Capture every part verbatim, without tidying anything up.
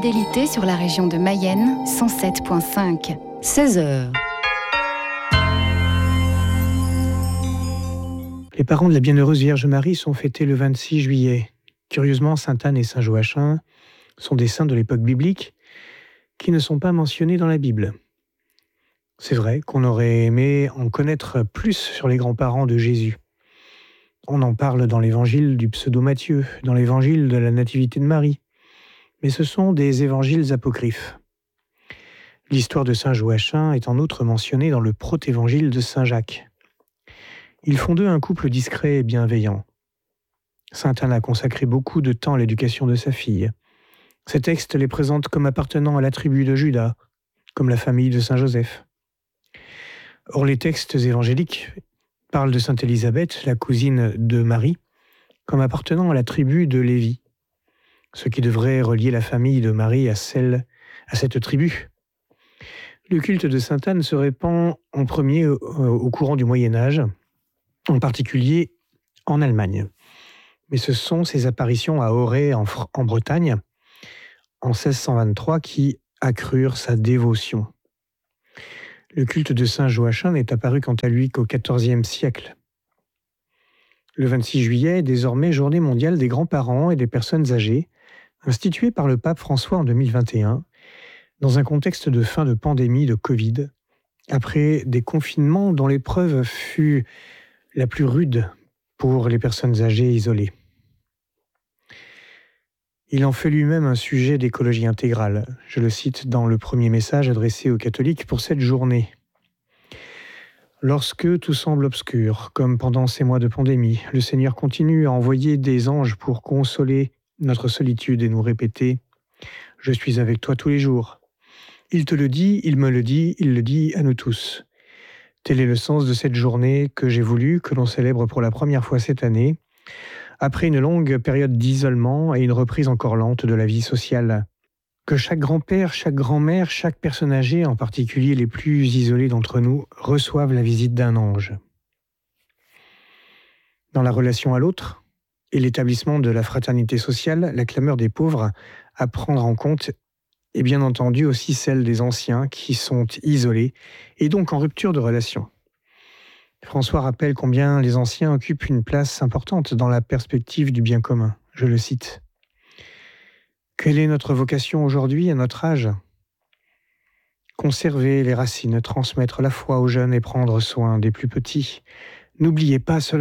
Fidélité sur la région de Mayenne, cent sept virgule cinq. seize heures. Les parents de la Bienheureuse Vierge Marie sont fêtés le vingt-six juillet. Curieusement, Sainte Anne et Saint Joachim sont des saints de l'époque biblique qui ne sont pas mentionnés dans la Bible. C'est vrai qu'on aurait aimé en connaître plus sur les grands-parents de Jésus. On en parle dans l'évangile du pseudo-Matthieu, dans l'évangile de la Nativité de Marie. Mais ce sont des évangiles apocryphes. L'histoire de Saint Joachim est en outre mentionnée dans le protévangile de Saint Jacques. Ils font d'eux un couple discret et bienveillant. Sainte Anne a consacré beaucoup de temps à l'éducation de sa fille. Ces textes les présentent comme appartenant à la tribu de Juda, comme la famille de Saint Joseph. Or, les textes évangéliques parlent de Sainte Élisabeth, la cousine de Marie, comme appartenant à la tribu de Lévi, ce qui devrait relier la famille de Marie à celle, à cette tribu. Le culte de Sainte Anne se répand en premier au, au courant du Moyen-Âge, en particulier en Allemagne. Mais ce sont ses apparitions à Auray, en, en Bretagne, en seize cent vingt-trois, qui accrurent sa dévotion. Le culte de Saint Joachim n'est apparu quant à lui qu'au quatorzième siècle. Le vingt-six juillet est désormais journée mondiale des grands-parents et des personnes âgées, instituée par le pape François en deux mille vingt et un, dans un contexte de fin de pandémie de Covid, après des confinements dont l'épreuve fut la plus rude pour les personnes âgées isolées. Il en fait lui-même un sujet d'écologie intégrale. Je le cite dans le premier message adressé aux catholiques pour cette journée. Lorsque tout semble obscur, comme pendant ces mois de pandémie, le Seigneur continue à envoyer des anges pour consoler notre solitude et nous répéter « Je suis avec toi tous les jours ». Il te le dit, il me le dit, il le dit à nous tous. Tel est le sens de cette journée que j'ai voulu que l'on célèbre pour la première fois cette année, après une longue période d'isolement et une reprise encore lente de la vie sociale. Que chaque grand-père, chaque grand-mère, chaque personne âgée, en particulier les plus isolés d'entre nous, reçoivent la visite d'un ange. Dans la relation à l'autre et l'établissement de la fraternité sociale, la clameur des pauvres à prendre en compte est bien entendu aussi celle des anciens qui sont isolés et donc en rupture de relation. François rappelle combien les anciens occupent une place importante dans la perspective du bien commun. Je le cite. « Quelle est notre vocation aujourd'hui à notre âge ? Conserver les racines, transmettre la foi aux jeunes et prendre soin des plus petits. N'oubliez pas cela. »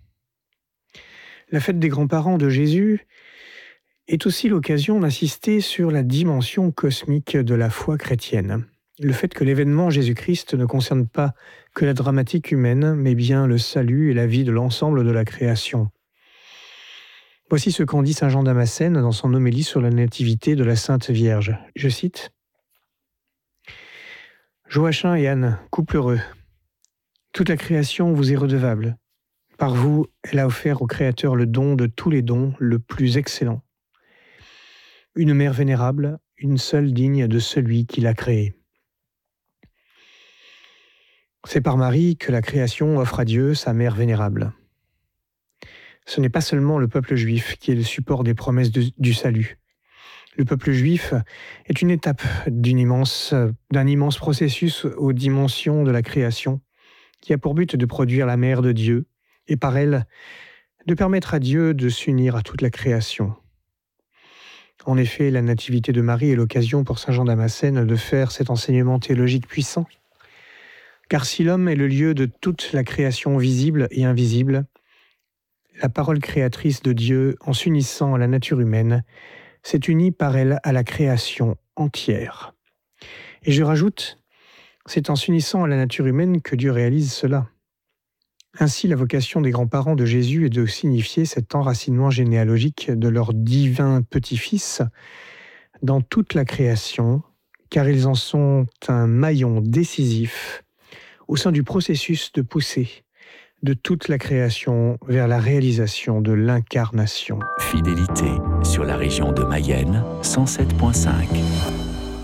La fête des grands-parents de Jésus est aussi l'occasion d'insister sur la dimension cosmique de la foi chrétienne. Le fait que l'événement Jésus-Christ ne concerne pas que la dramatique humaine, mais bien le salut et la vie de l'ensemble de la création. Voici ce qu'en dit saint Jean Damascène dans son homélie sur la nativité de la Sainte Vierge. Je cite « Joachim et Anne, couple heureux, toute la création vous est redevable. Par vous, elle a offert au Créateur le don de tous les dons, le plus excellent. Une mère vénérable, une seule digne de celui qui l'a créée. C'est par Marie que la création offre à Dieu sa mère vénérable. Ce n'est pas seulement le peuple juif qui est le support des promesses de, du salut. Le peuple juif est une étape d'une immense, d'un immense processus aux dimensions de la création qui a pour but de produire la mère de Dieu et par elle de permettre à Dieu de s'unir à toute la création. En effet, la nativité de Marie est l'occasion pour saint Jean Damascène de faire cet enseignement théologique puissant. Car si l'homme est le lieu de toute la création visible et invisible, la parole créatrice de Dieu, en s'unissant à la nature humaine, s'est unie par elle à la création entière. Et je rajoute, c'est en s'unissant à la nature humaine que Dieu réalise cela. Ainsi, la vocation des grands-parents de Jésus est de signifier cet enracinement généalogique de leur divin petit-fils dans toute la création, car ils en sont un maillon décisif au sein du processus de poussée de toute la création vers la réalisation de l'incarnation. Fidélité sur la région de Mayenne, cent sept virgule cinq.